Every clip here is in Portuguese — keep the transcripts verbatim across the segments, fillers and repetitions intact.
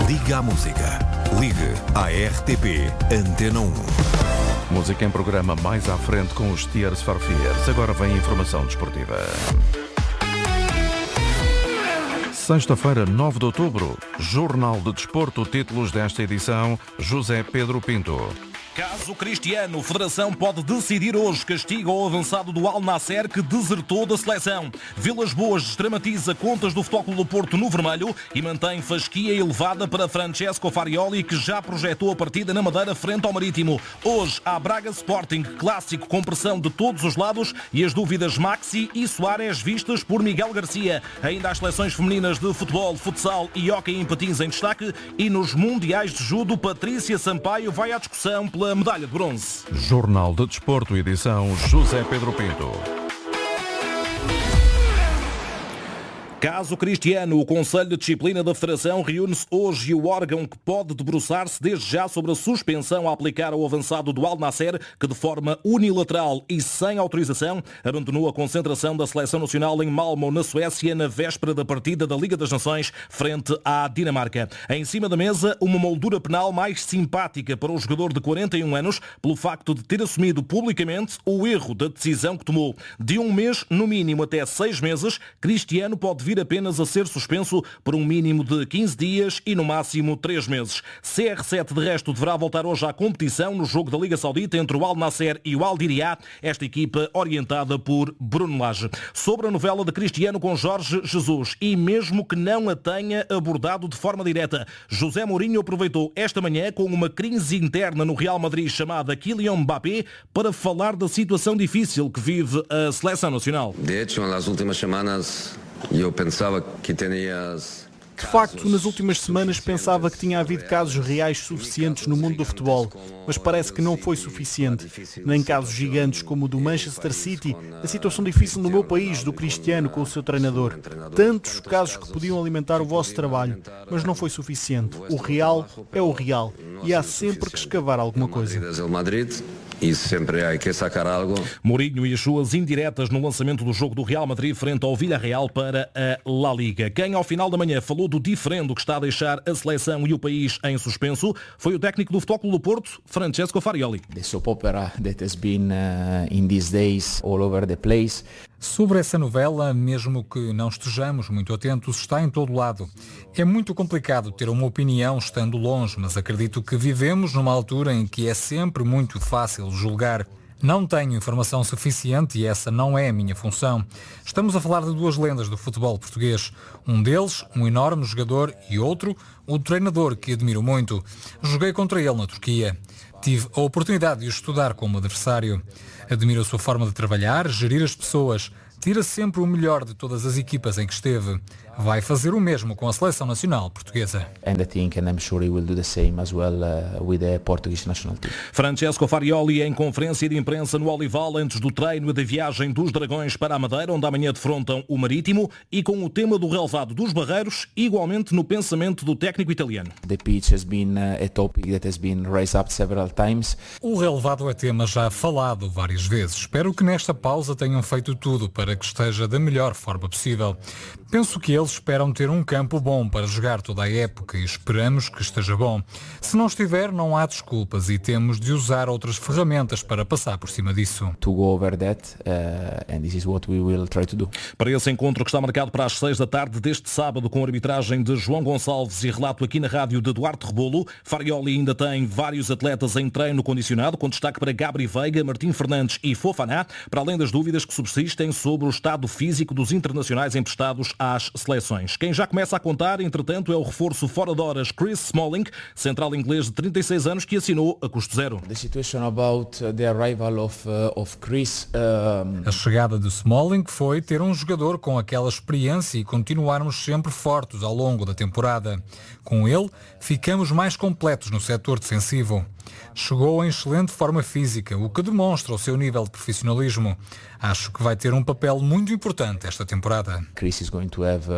Liga à música. Ligue à R T P Antena um. Música em programa mais à frente com os Tiers for Fears. Agora vem a informação desportiva. Sexta-feira, nove de outubro, Jornal de Desporto, títulos desta edição, José Pedro Pinto. Caso Cristiano, Federação pode decidir hoje castigo ao avançado do Al Nassr que desertou da seleção. Vilas Boas desdramatiza contas do Futebol Clube do Porto no vermelho e mantém fasquia elevada para Francesco Farioli, que já projetou a partida na Madeira frente ao Marítimo. Hoje há Braga Sporting, clássico com pressão de todos os lados e as dúvidas Maxi e Soares vistas por Miguel Garcia. Ainda as seleções femininas de futebol, futsal e hóquei em patins em destaque e nos mundiais de judo, Patrícia Sampaio vai à discussão pela medalha de bronze. Jornal de Desporto, edição José Pedro Pinto. Caso Cristiano, o Conselho de Disciplina da Federação reúne-se hoje e o órgão que pode debruçar-se desde já sobre a suspensão a aplicar ao avançado do Al Nassr, que de forma unilateral e sem autorização abandonou a concentração da Seleção Nacional em Malmö, na Suécia, na véspera da partida da Liga das Nações frente à Dinamarca. Em cima da mesa, uma moldura penal mais simpática para o jogador de quarenta e um anos, pelo facto de ter assumido publicamente o erro da decisão que tomou. De um mês, no mínimo até seis meses, Cristiano pode vir apenas a ser suspenso por um mínimo de quinze dias e no máximo três meses. C R sete, de resto, deverá voltar hoje à competição no jogo da Liga Saudita entre o Al Nassr e o Al Diriyah, esta equipa orientada por Bruno Lage. Sobre a novela de Cristiano com Jorge Jesus, e mesmo que não a tenha abordado de forma direta, José Mourinho aproveitou esta manhã com uma crise interna no Real Madrid chamada Kylian Mbappé para falar da situação difícil que vive a seleção nacional. De hecho, nas últimas semanas eu pensava que tinhas... De facto, nas últimas semanas pensava que tinha havido casos reais suficientes no mundo do futebol, mas parece que não foi suficiente. Nem casos gigantes como o do Manchester City, a situação difícil no meu país, do Cristiano com o seu treinador. Tantos casos que podiam alimentar o vosso trabalho, mas não foi suficiente. O real é o real e há sempre que escavar alguma coisa. E sempre há que sacar algo. Mourinho e as suas indiretas no lançamento do jogo do Real Madrid frente ao Villarreal para a La Liga. Quem ao final da manhã falou do diferendo que está a deixar a seleção e o país em suspenso foi o técnico do Futebol Clube do Porto, Francesco Farioli. The soap opera that has been uh, in these days all over the place. Sobre essa novela, mesmo que não estejamos muito atentos, está em todo lado. É muito complicado ter uma opinião estando longe, mas acredito que vivemos numa altura em que é sempre muito fácil julgar. Não tenho informação suficiente e essa não é a minha função. Estamos a falar de duas lendas do futebol português. Um deles, um enorme jogador, e outro, o treinador, que admiro muito. Joguei contra ele na Turquia. Tive a oportunidade de o estudar como adversário. Admiro a sua forma de trabalhar, gerir as pessoas. Tira sempre o melhor de todas as equipas em que esteve. Vai fazer o mesmo com a Seleção Nacional Portuguesa. And I think, and I'm sure he will do the same as well uh, with the Portuguese national team. Francesco Farioli em conferência de imprensa no Olival antes do treino e da viagem dos Dragões para a Madeira, onde amanhã defrontam o Marítimo, e com o tema do relevado dos Barreiros igualmente no pensamento do técnico italiano. The pitch has been uh, a topic that has been raised up several times. O relevado é tema já falado várias vezes. Espero que nesta pausa tenham feito tudo para que esteja da melhor forma possível. Penso que eles esperam ter um campo bom para jogar toda a época e esperamos que esteja bom. Se não estiver, não há desculpas e temos de usar outras ferramentas para passar por cima disso. To go over that, uh, and this is what we will try to do. Para esse encontro que está marcado para as seis da tarde deste sábado, com a arbitragem de João Gonçalves e relato aqui na rádio de Duarte Rebolo, Farioli ainda tem vários atletas em treino condicionado, com destaque para Gabri Veiga, Martim Fernandes e Fofana, para além das dúvidas que subsistem sobre o estado físico dos internacionais emprestados às seleções. Quem já começa a contar, entretanto, é o reforço fora de horas Chris Smalling, central inglês de trinta e seis anos, que assinou a custo zero. The situation about the arrival of, uh, of Chris, um... A chegada de Smalling foi ter um jogador com aquela experiência e continuarmos sempre fortes ao longo da temporada. Com ele, ficamos mais completos no setor defensivo. Chegou em excelente forma física, o que demonstra o seu nível de profissionalismo. Acho que vai ter um papel muito importante esta temporada. Chris is going to have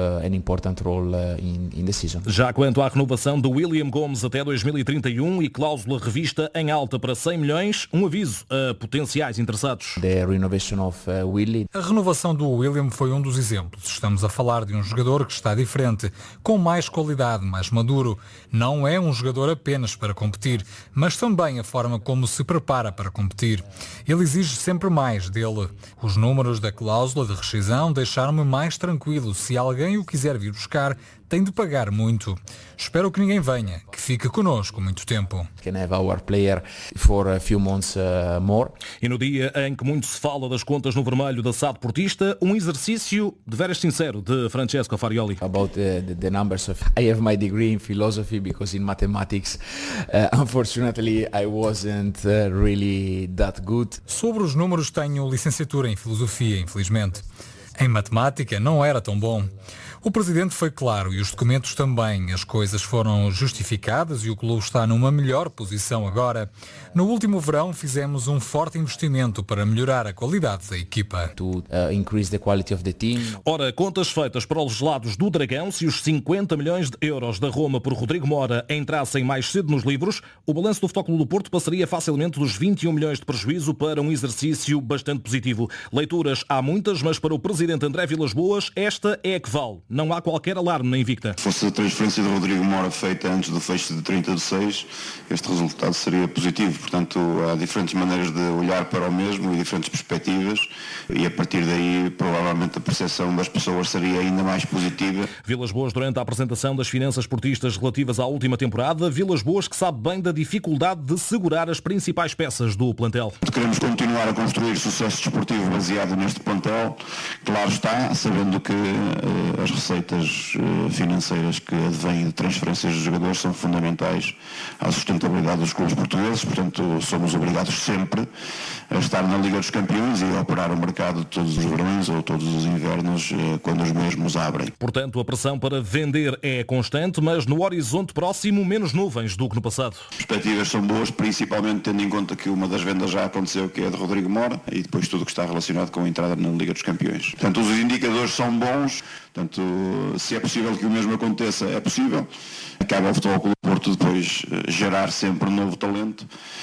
uh, an important role uh, in, in the season. Já quanto à renovação de William Gomes até dois mil e trinta e um e cláusula revista em alta para cem milhões, um aviso a potenciais interessados. The renovation of uh, Willie. A renovação do William foi um dos exemplos. Estamos a falar de um jogador que está diferente, com mais qualidade, mais maduro. Não é um jogador apenas para competir, mas também a forma como se prepara para competir. Ele exige sempre mais dele. Os números da cláusula de rescisão deixaram-me mais tranquilo. Se alguém o quiser vir buscar, tem de pagar muito. Espero que ninguém venha, que fique connosco muito tempo. Can have our player for a few months uh, more. E no dia em que muito se fala das contas no vermelho da S A D Portista, um exercício de veras sincero de Francesco Farioli. About the, the, the numbers of I have my degree in philosophy because in mathematics uh, unfortunately I wasn't uh, really that good. Sobre os números tenho licenciatura em filosofia, infelizmente. Em matemática não era tão bom. O presidente foi claro e os documentos também. As coisas foram justificadas e o clube está numa melhor posição agora. No último verão fizemos um forte investimento para melhorar a qualidade da equipa. To uh, increase the quality of the team. Ora, contas feitas para os gelados do Dragão, se os cinquenta milhões de euros da Roma por Rodrigo Mora entrassem mais cedo nos livros, o balanço do Futebol Clube do Porto passaria facilmente dos vinte e um milhões de prejuízo para um exercício bastante positivo. Leituras há muitas, mas para o presidente André Vilas-Boas, esta é a que vale. Não há qualquer alarme na Invicta. Se fosse a transferência de Rodrigo Mora feita antes do fecho de trinta de seis, este resultado seria positivo. Portanto, há diferentes maneiras de olhar para o mesmo e diferentes perspectivas e a partir daí provavelmente a percepção das pessoas seria ainda mais positiva. Vilas-Boas, durante a apresentação das finanças portistas relativas à última temporada, Vilas-Boas que sabe bem da dificuldade de segurar as principais peças do plantel. Queremos continuar a construir sucesso desportivo baseado neste plantel, claro está, sabendo que uh, as receitas uh, financeiras que advêm de transferências de jogadores são fundamentais à sustentabilidade dos clubes portugueses, portanto somos obrigados sempre a estar na Liga dos Campeões e a operar o mercado todos os verões ou todos os invernos uh, quando os mesmos abrem. Portanto, a pressão para vender é constante, mas no horizonte próximo menos nuvens do que no passado. As perspectivas são boas, principalmente tendo em conta que uma das vendas já aconteceu, que é de Rodrigo Mora, e depois tudo o que está relacionado com a entrada na Liga dos Campeões. Portanto, os indicadores são bons, portanto, se é possível que o mesmo aconteça, é possível. Acaba o Futebol Clube do Porto depois gerar sempre um novo talento,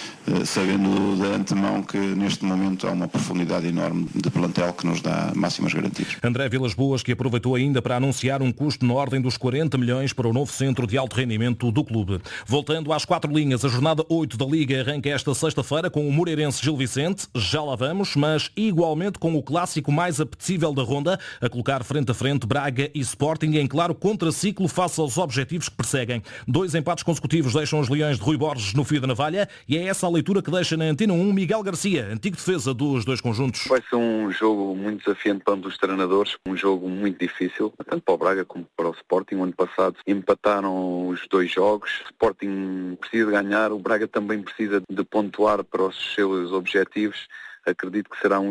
sabendo de antemão que neste momento há uma profundidade enorme de plantel que nos dá máximas garantias. André Vilas-Boas, que aproveitou ainda para anunciar um custo na ordem dos quarenta milhões para o novo centro de alto rendimento do clube. Voltando às quatro linhas, a jornada oito da Liga arranca esta sexta-feira com o Moreirense Gil Vicente, já lá vamos, mas igualmente com o clássico mais apetecível da ronda, a colocar frente a frente Braga e Sporting em claro contraciclo face aos objetivos que perseguem. Dois empates consecutivos deixam os Leões de Rui Borges no fio da navalha e é essa a leitura que deixa na Antena um Miguel Garcia, antigo defesa dos dois conjuntos. Vai ser um jogo muito desafiante para ambos os treinadores, um jogo muito difícil, tanto para o Braga como para o Sporting. O ano passado empataram os dois jogos, o Sporting precisa ganhar, o Braga também precisa de pontuar para os seus objetivos. Acredito que será um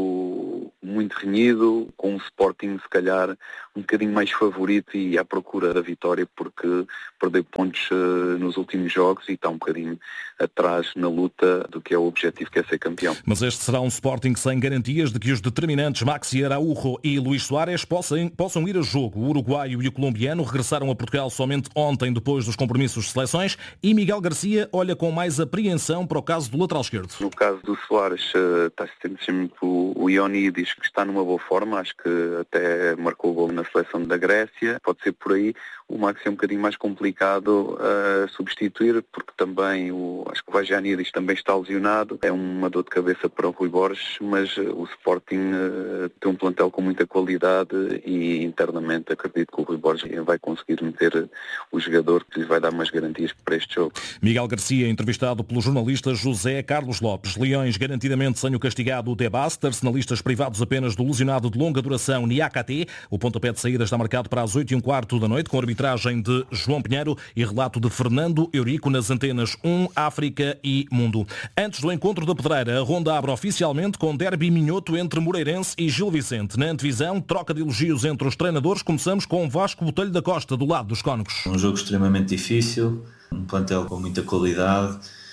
jogo muito renhido, com o Sporting se calhar um bocadinho mais favorito e à procura da vitória, porque perdeu pontos uh, nos últimos jogos e está um bocadinho atrás na luta do que é o objetivo, que é ser campeão. Mas este será um Sporting sem garantias de que os determinantes Maxi Araújo e Luís Soares possam, possam ir a jogo. O uruguaio e o colombiano regressaram a Portugal somente ontem, depois dos compromissos de seleções, e Miguel Garcia olha com mais apreensão para o caso do lateral esquerdo. No caso do Soares, uh, está sempre o, o Ioni diz que está numa boa forma, acho que até marcou o gol na seleção da Grécia, pode ser por aí. O Maxi é um bocadinho mais complicado a substituir, porque também o, acho que o Vagianidis também está lesionado. É uma dor de cabeça para o Rui Borges, mas o Sporting uh, tem um plantel com muita qualidade e internamente acredito que o Rui Borges vai conseguir meter o jogador que lhe vai dar mais garantias para este jogo. Miguel Garcia, entrevistado pelo jornalista José Carlos Lopes. Leões garantidamente sem o castigado Debast, arsenalistas privados apenas do lesionado de longa duração Niakate. O pontapé de saída está marcado para as oito e um quarto da noite, com arbitragem de João Pinheiro e relato de Fernando Eurico nas antenas um, África e Mundo. Antes do encontro da Pedreira, a ronda abre oficialmente com derby minhoto entre Moreirense e Gil Vicente. Na antevisão, troca de elogios entre os treinadores. Começamos com Vasco Botelho da Costa, do lado dos cónicos. Um jogo extremamente difícil, um plantel com muita qualidade,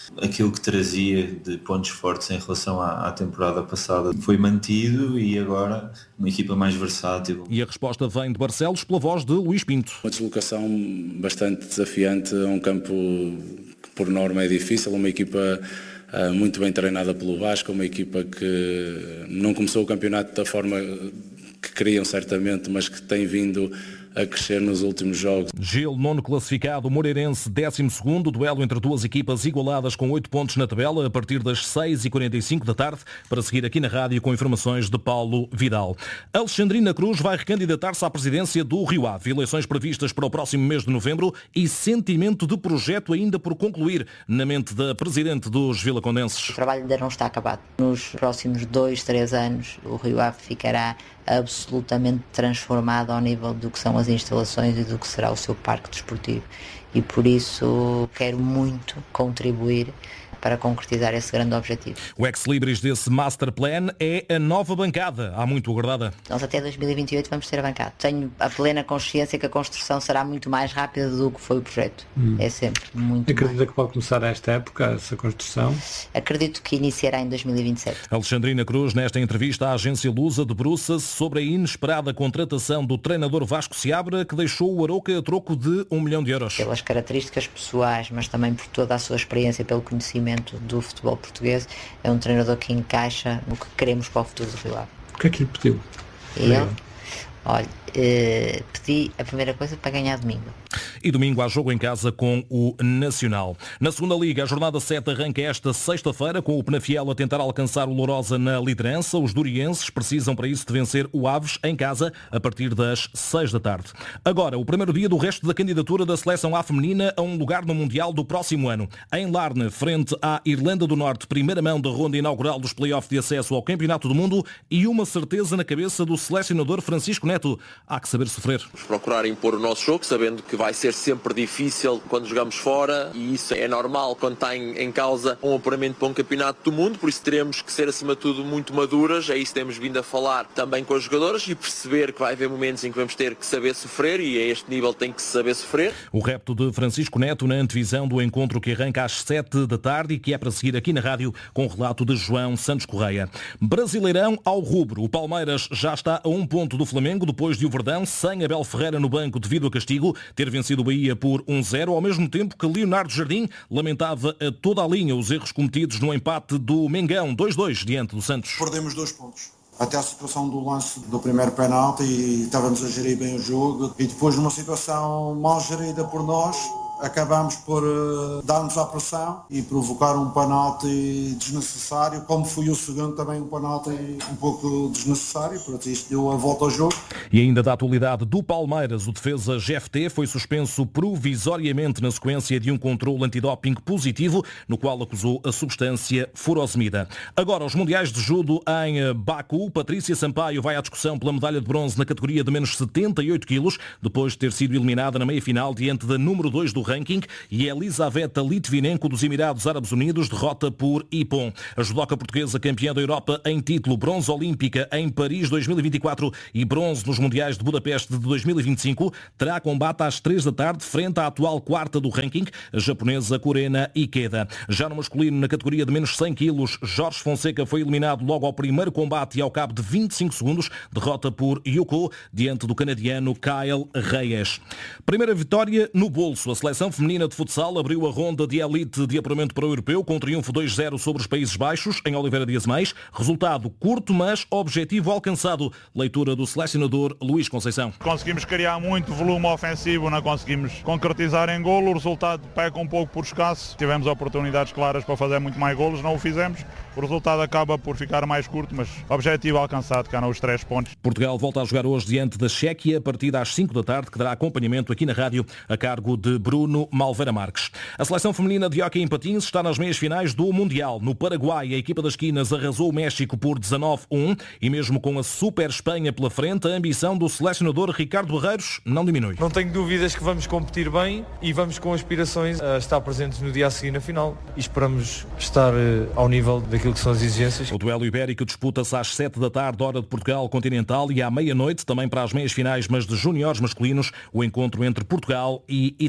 aquilo que trazia de pontos fortes em relação à, à temporada passada foi mantido e agora uma equipa mais versátil. E a resposta vem de Barcelos pela voz de Luís Pinto. Uma deslocação bastante desafiante, um campo que por norma é difícil, uma equipa uh, muito bem treinada pelo Vasco, uma equipa que não começou o campeonato da forma que queriam certamente, mas que tem vindo a crescer nos últimos jogos. Gil, nono classificado, Moreirense, décimo segundo, duelo entre duas equipas igualadas com oito pontos na tabela a partir das seis e quarenta e cinco da tarde, para seguir aqui na rádio com informações de Paulo Vidal. Alexandrina Cruz vai recandidatar-se à presidência do Rio Ave. Eleições previstas para o próximo mês de novembro e sentimento de projeto ainda por concluir na mente da presidente dos vilacondenses. O trabalho ainda não está acabado. Nos próximos dois, três anos o Rio Ave ficará absolutamente transformado ao nível do que são as instalações e do que será o seu parque desportivo. E por isso quero muito contribuir para concretizar esse grande objetivo. O ex-libris desse master plan é a nova bancada, há muito aguardada. Nós até dois mil e vinte e oito vamos ter a bancada. Tenho a plena consciência que a construção será muito mais rápida do que foi o projeto. Hum. É sempre muito Acredita mais. que pode começar a esta época, essa construção? Acredito que iniciará em dois mil e vinte e sete. Alexandrina Cruz, nesta entrevista à agência Lusa, debruça-se sobre a inesperada contratação do treinador Vasco Seabra, que deixou o Arouca a troco de um milhão de euros. Pelas características pessoais, mas também por toda a sua experiência, pelo conhecimento do futebol português, é um treinador que encaixa no que queremos para o futuro do Rio Ave. O que é que lhe pediu? Eu? Olha, eh, pedi a primeira coisa para ganhar domingo. E domingo há jogo em casa com o Nacional. Na segunda Liga, a jornada sete arranca esta sexta-feira, com o Penafiel a tentar alcançar o Lourosa na liderança. Os durienses precisam para isso de vencer o Aves em casa a partir das seis da tarde. Agora, o primeiro dia do resto da candidatura da seleção A feminina a um lugar no Mundial do próximo ano. Em Larne, frente à Irlanda do Norte, primeira mão da ronda inaugural dos play-offs de acesso ao Campeonato do Mundo e uma certeza na cabeça do selecionador Francisco Neto. Há que saber sofrer. Vamos procurar impor o nosso jogo, sabendo que vai ser sempre difícil quando jogamos fora, e isso é normal quando está em, em causa um apuramento para um campeonato do mundo, por isso teremos que ser acima de tudo muito maduras, é isso que temos vindo a falar também com as jogadoras e perceber que vai haver momentos em que vamos ter que saber sofrer, e a este nível tem que se saber sofrer. O repto de Francisco Neto na antevisão do encontro que arranca às sete da tarde e que é para seguir aqui na rádio com o relato de João Santos Correia. Brasileirão ao rubro. O Palmeiras já está a um ponto do Flamengo depois de o Verdão, sem Abel Ferreira no banco devido a castigo, ter vencido o Bahia por um zero, ao mesmo tempo que Leonardo Jardim lamentava a toda a linha os erros cometidos no empate do Mengão, dois a dois diante do Santos. Perdemos dois pontos. Até a situação do lance do primeiro penalti e estávamos a gerir bem o jogo, e depois numa situação mal gerida por nós, acabamos por uh, dar-nos à pressão e provocar um penalti desnecessário, como foi o segundo também um penalti um pouco desnecessário, por isso deu a volta ao jogo. E ainda da atualidade do Palmeiras, o defesa G F T foi suspenso provisoriamente na sequência de um controle antidoping positivo, no qual acusou a substância furosemida. Agora, os mundiais de judo em Baku, Patrícia Sampaio vai à discussão pela medalha de bronze na categoria de menos setenta e oito quilos, depois de ter sido eliminada na meia-final diante da número dois do ranking, e Elisaveta Litvinenko dos Emirados Árabes Unidos derrota por Ippon. A judoca portuguesa campeã da Europa em título, bronze olímpica em Paris dois mil e vinte e quatro e bronze nos Mundiais de Budapeste de dois mil e vinte e cinco, terá combate às três da tarde frente à atual quarta do ranking, a japonesa Kurena Ikeda. Já no masculino, na categoria de menos cem quilos, Jorge Fonseca foi eliminado logo ao primeiro combate e ao cabo de vinte e cinco segundos, derrota por Yuko diante do canadiano Kyle Reyes. Primeira vitória no bolso. A seleção A seleção feminina de futsal abriu a ronda de elite de apuramento para o europeu com triunfo dois a zero sobre os Países Baixos, em Oliveira de Azeméis. Resultado curto, mas objetivo alcançado. Leitura do selecionador Luís Conceição. Conseguimos criar muito volume ofensivo, não conseguimos concretizar em golo. O resultado peca um pouco por escasso. Tivemos oportunidades claras para fazer muito mais golos, não o fizemos. O resultado acaba por ficar mais curto, mas objetivo alcançado, cá nos três pontos. Portugal volta a jogar hoje diante da Chequia, a partir das cinco da tarde, que dará acompanhamento aqui na rádio a cargo de Bruno Malveira Marques. A seleção feminina de hóquei em patins está nas meias finais do Mundial. No Paraguai, a equipa das Quinas arrasou o México por dezanove a um e mesmo com a Super Espanha pela frente, a ambição do selecionador Ricardo Barreiros não diminui. Não tenho dúvidas que vamos competir bem e vamos com aspirações a estar presentes no dia a seguir na final e esperamos estar ao nível daquilo que são as exigências. O duelo ibérico disputa-se às sete da tarde, hora de Portugal continental, e à meia-noite, também para as meias finais, mas de júniores masculinos, o encontro entre Portugal e Itália.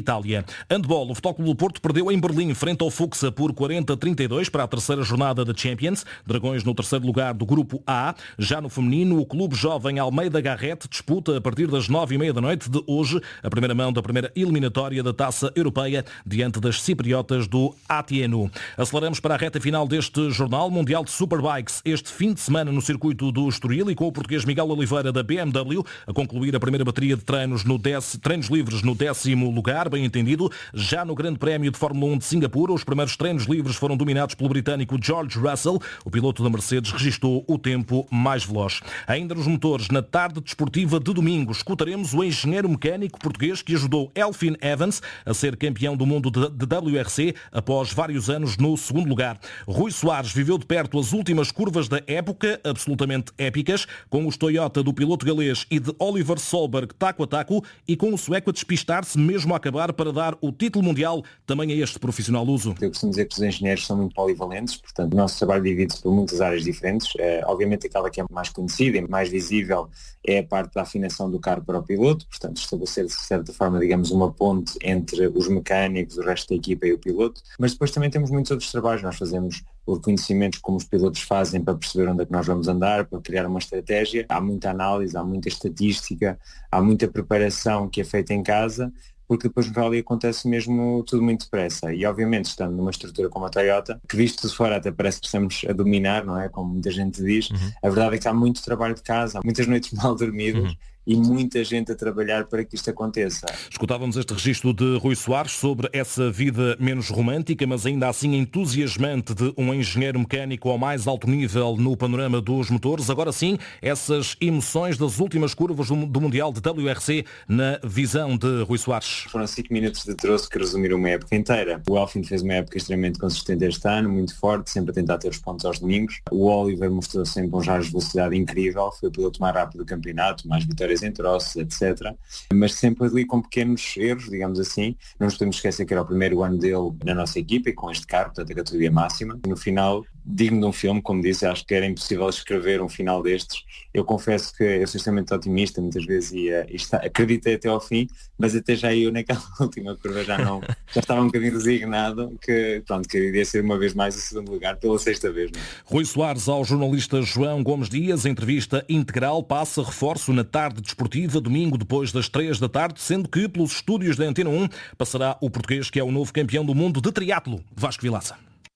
Handball, o Futebol Clube do Porto perdeu em Berlim frente ao Fuxa por quarenta a trinta e dois para a terceira jornada da Champions. Dragões no terceiro lugar do Grupo A. Já no feminino, o Clube Jovem Almeida Garrett disputa a partir das nove e meia da noite de hoje a primeira mão da primeira eliminatória da Taça Europeia diante das cipriotas do A T N U. Aceleramos para a reta final deste Jornal Mundial de Superbikes este fim de semana no circuito do Estoril e com o português Miguel Oliveira da B M W a concluir a primeira bateria de treinos, no dez, treinos livres no décimo lugar, bem entendido. Já no Grande Prémio de Fórmula um de Singapura, os primeiros treinos livres foram dominados pelo britânico George Russell. O piloto da Mercedes registou o tempo mais veloz. Ainda nos motores, na tarde desportiva de domingo, escutaremos o engenheiro mecânico português que ajudou Elfyn Evans a ser campeão do mundo de, de W R C após vários anos no segundo lugar. Rui Soares viveu de perto as últimas curvas da época, absolutamente épicas, com os Toyota do piloto galês e de Oliver Solberg taco a taco e com o sueco a despistar-se mesmo a acabar para dar o título mundial também a este profissional luso. Eu costumo dizer que os engenheiros são muito polivalentes, portanto o nosso trabalho divide-se por muitas áreas diferentes. É, obviamente aquela que é mais conhecida e mais visível é a parte da afinação do carro para o piloto, portanto estabelecer de certa forma, digamos, uma ponte entre os mecânicos, o resto da equipa e o piloto, mas depois também temos muitos outros trabalhos. Nós fazemos o reconhecimento como os pilotos fazem para perceber onde é que nós vamos andar, para criar uma estratégia. Há muita análise, há muita estatística, há muita preparação que é feita em casa, porque depois no rally acontece mesmo tudo muito depressa. E obviamente estando numa estrutura como a Toyota, que visto de fora até parece que estamos a dominar, não é? Como muita gente diz, uhum. A verdade é que há muito trabalho de casa, há muitas noites mal dormidas, uhum. E muita gente a trabalhar para que isto aconteça. Escutávamos este registro de Rui Soares sobre essa vida menos romântica, mas ainda assim entusiasmante de um engenheiro mecânico ao mais alto nível no panorama dos motores. Agora sim, essas emoções das últimas curvas do Mundial de W R C na visão de Rui Soares. Foram cinco minutos de troço que resumiram uma época inteira. O Elfyn fez uma época extremamente consistente este ano, muito forte, sempre a tentar ter os pontos aos domingos. O Oliver mostrou sempre um jarro de velocidade incrível, foi o piloto mais rápido do campeonato, mais vitórias em troços, etcétera. Mas sempre ali com pequenos erros, digamos assim. Não nos podemos esquecer que era o primeiro ano dele na nossa equipa e com este carro, portanto a categoria máxima. No final, digno de um filme, como disse, acho que era impossível escrever um final destes. Eu confesso que eu sou extremamente otimista, muitas vezes ia, e está, acreditei até ao fim, mas até já eu naquela última curva já não, já estava um bocadinho resignado que, pronto, que iria ser uma vez mais o segundo lugar pela sexta vez. Não? Rui Soares ao jornalista João Gomes Dias, entrevista integral, passa reforço na tarde desportiva, domingo depois das três da tarde, sendo que pelos estúdios da Antena um passará o português que é o novo campeão do mundo de triatlo, Vasco Vilaça.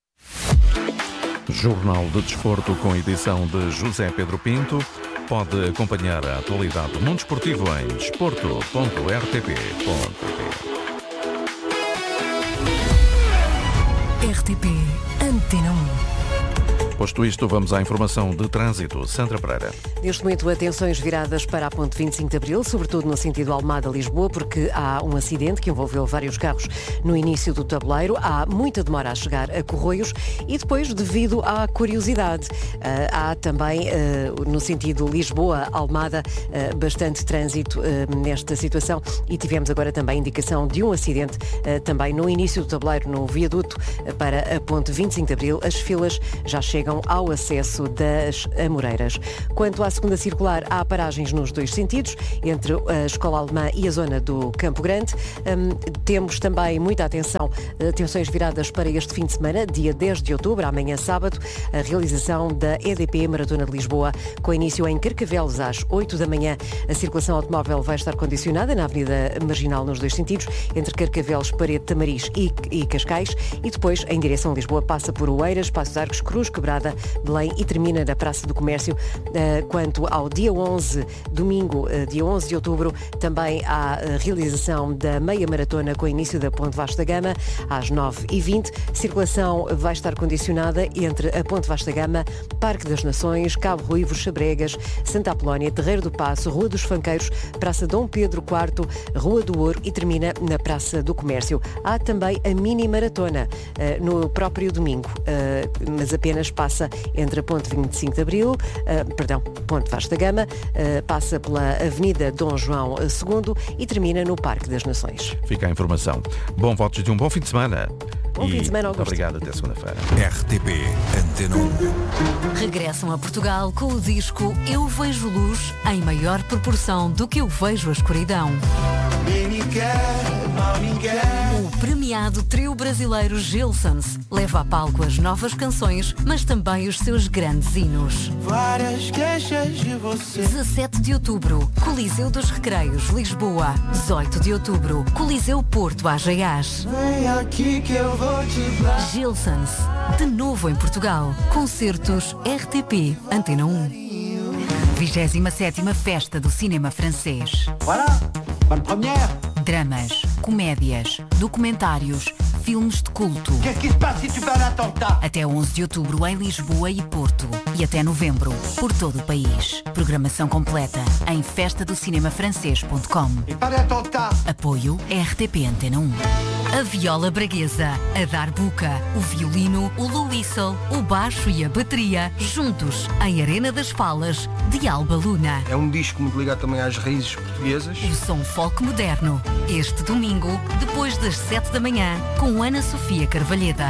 Jornal de Desporto com edição de José Pedro Pinto. Pode acompanhar a atualidade do mundo esportivo em desporto ponto r t p ponto p. R T P Antena um. Posto isto, vamos à informação de trânsito. Sandra Pereira. Neste momento, atenções viradas para a ponte vinte e cinco de Abril, sobretudo no sentido Almada-Lisboa, porque há um acidente que envolveu vários carros no início do tabuleiro. Há muita demora a chegar a Corroios e depois, devido à curiosidade, há também, no sentido Lisboa-Almada, bastante trânsito nesta situação e tivemos agora também indicação de um acidente também no início do tabuleiro, no viaduto para a ponte vinte e cinco de Abril. As filas já chegam ao acesso das Amoreiras. Quanto à segunda circular, há paragens nos dois sentidos, entre a Escola Alemã e a zona do Campo Grande. Um, temos também muita atenção, atenções viradas para este fim de semana, dia dez de outubro, amanhã sábado, a realização da E D P Maratona de Lisboa, com início em Carcavelos às oito da manhã. A circulação automóvel vai estar condicionada na Avenida Marginal nos dois sentidos, entre Carcavelos, Parede, Tamariz e, e Cascais, e depois, em direção a Lisboa, passa por Oeiras, Passos Arcos, Cruz, Quebrada, Belém e termina na Praça do Comércio. Quanto ao dia onze, domingo, dia onze de outubro, também há a realização da meia maratona com início da Ponte Vasco da Gama às nove e vinte. Circulação vai estar condicionada entre a Ponte Vasco da Gama, Parque das Nações, Cabo Ruivo, Xabregas, Santa Apolónia, Terreiro do Paço, Rua dos Fanqueiros, Praça Dom Pedro quarto, Rua do Ouro e termina na Praça do Comércio. Há também a mini maratona no próprio domingo, mas apenas passa entre a Ponte vinte e cinco de Abril, uh, perdão, Ponte Vasco da Gama, uh, passa pela Avenida Dom João segundo e termina no Parque das Nações. Fica a informação. Bom votos de um bom fim de semana. Bom e fim de semana, Augusto. Obrigado, até segunda-feira. R T P Antena um. Regressam a Portugal com o disco Eu Vejo Luz em maior proporção do que eu vejo a escuridão. O premiado trio brasileiro Gilsons leva a palco as novas canções, mas também os seus grandes hinos. Várias queixas de você. dezassete de outubro, Coliseu dos Recreios, Lisboa. dezoito de outubro, Coliseu Porto, Ageiás. Vem aqui que eu vou te dar. Gilsons, de novo em Portugal. Concertos R T P, Antena um. vigésima sétima Festa do Cinema Francês. Voilà, bonne première. Dramas, comédias, documentários, filmes de culto. Qu'est-ce qui se passe si tu fais un attentat? Até onze de outubro em Lisboa e Porto. E até novembro, por todo o país. Programação completa em festa do cinema francês ponto com. E para attentat. Apoio R T P Antena um. A viola braguesa, a darbuca, o violino, o loiçal, o baixo e a bateria, juntos em Arena das Falas, de Alba Luna. É um disco muito ligado também às raízes portuguesas. O som folk moderno, este domingo, depois das sete da manhã, com Ana Sofia Carvalheda.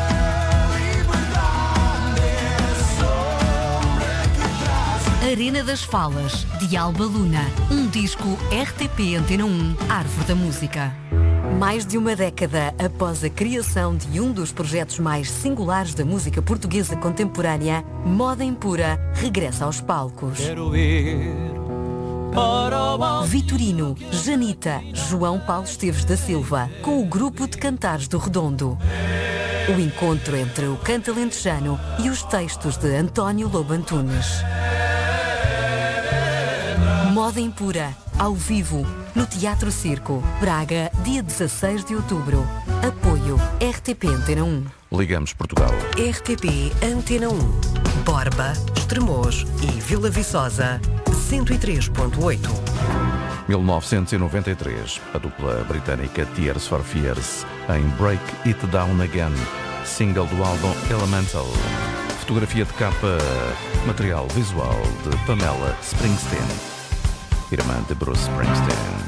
Arena das Falas, de Alba Luna. Um disco R T P Antena um, Árvore da Música. Mais de uma década após a criação de um dos projetos mais singulares da música portuguesa contemporânea, Moda Impura regressa aos palcos. Quero ir para o... Vitorino, Janita, João Paulo Esteves da Silva, com o grupo de cantares do Redondo. O encontro entre o canto alentejano e os textos de António Lobo Antunes. Moda Impura, ao vivo, no Teatro Circo, Braga, dia dezasseis de outubro. Apoio R T P Antena um. Ligamos Portugal. R T P Antena um. Borba, Estremoz e Vila Viçosa, cento e três ponto oito. mil novecentos e noventa e três, a dupla britânica Tears for Fears em Break It Down Again, single do álbum Elemental. Fotografia de capa, material visual de Pamela Springsteen, irmã de Bruce Springsteen.